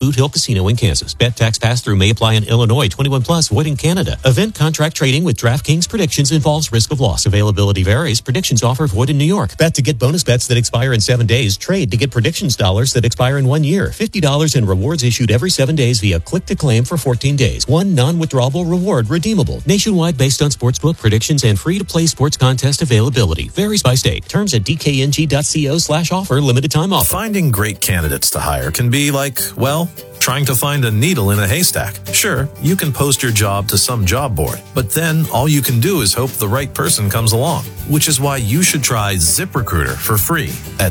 Boot Hill Casino in Kansas. Bet tax pass-through may apply in Illinois. 21 plus, void in Canada. Event contract trading with DraftKings Predictions involves risk of loss. Availability varies. Predictions offer void in New York. Bet to get bonus bets that expire in 7 days. Trade to get predictions dollars that expire in 1 year. $50 in rewards issued every 7 days via click to claim for 14 days. One non-withdrawable reward redeemable. Nationwide based on sportsbook predictions and free-to-play sports contest availability. Varies by state. Terms at dkng.co/offer. Limited time offer. Finding great candidates to hire can be like, well, trying to find a needle in a haystack. Sure, you can post your job to some job board, but then all you can do is hope the right person comes along, which is why you should try ZipRecruiter for free at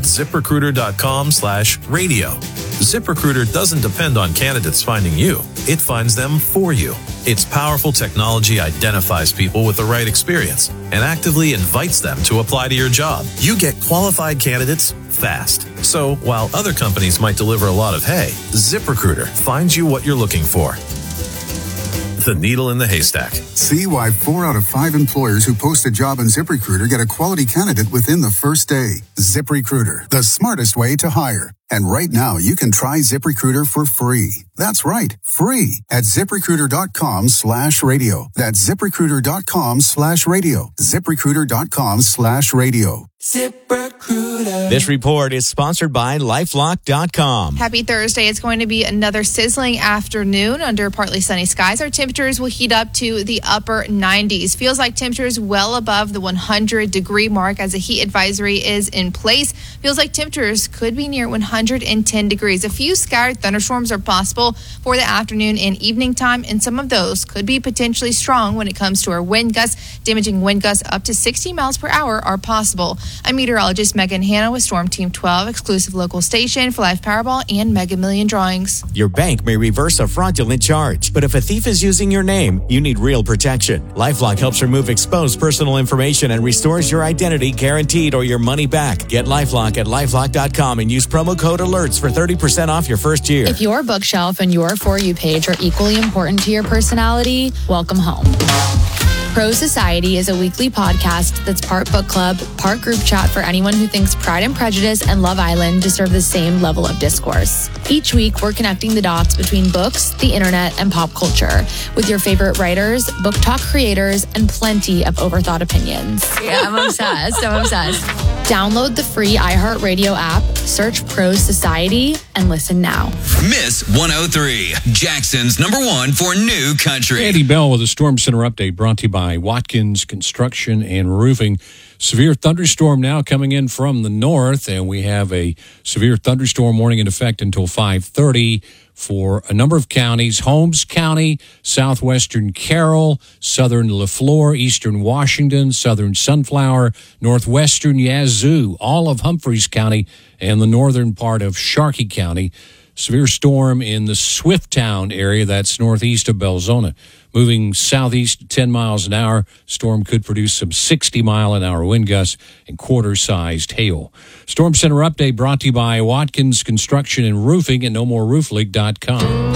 ZipRecruiter.com/radio. ZipRecruiter doesn't depend on candidates finding you. It finds them for you. Its powerful technology identifies people with the right experience and actively invites them to apply to your job. You get qualified candidates fast. So while other companies might deliver a lot of hay, ZipRecruiter finds you what you're looking for. The needle in the haystack. See why 4 out of 5 employers who post a job on ZipRecruiter get a quality candidate within the first day. ZipRecruiter, the smartest way to hire. And right now, you can try ZipRecruiter for free. That's right, free at ZipRecruiter.com/radio. That's ZipRecruiter.com/radio. ZipRecruiter.com/radio. ZipRecruiter. This report is sponsored by LifeLock.com. Happy Thursday. It's going to be another sizzling afternoon under partly sunny skies. Our temperatures will heat up to the upper 90s. Feels like temperatures well above the 100-degree mark as a heat advisory is in place. Feels like temperatures could be near 110 degrees. A few scattered thunderstorms are possible for the afternoon and evening time, and some of those could be potentially strong when it comes to our wind gusts. Damaging wind gusts up to 60 miles per hour are possible. I'm meteorologist Megan Hanna with Storm Team 12, exclusive local station for Live Powerball and Mega Million drawings. Your bank may reverse a fraudulent charge, but if a thief is using your name, you need real protection. LifeLock helps remove exposed personal information and restores your identity guaranteed or your money back. Get LifeLock at LifeLock.com and use promo code ALERTS for 30% off your first year. If your bookshelf and your For You page are equally important to your personality, welcome home. Pro Society is a weekly podcast that's part book club, part group chat for anyone who thinks Pride and Prejudice and Love Island deserve the same level of discourse. Each week, we're connecting the dots between books, the internet, and pop culture with your favorite writers, book talk creators, and plenty of overthought opinions. Yeah, I'm obsessed. Download the free iHeartRadio app, search Pro Society, and listen now. Miss 103, Jackson's #1 for new country. Andy Bell with a Storm Center update brought to you by Watkins Construction and Roofing. Severe thunderstorm now coming in from the north, and we have a severe thunderstorm warning in effect until 5:30 for a number of counties: Holmes County, southwestern Carroll, southern LaFleur, eastern Washington, southern Sunflower, northwestern Yazoo, all of Humphreys County, and the northern part of Sharkey County. Severe storm in the Swifttown area, that's northeast of Belzona. Moving southeast at 10 miles an hour, storm could produce some 60-mile-an-hour wind gusts and quarter-sized hail. Storm Center update brought to you by Watkins Construction and Roofing and NoMoreRoofLeak.com.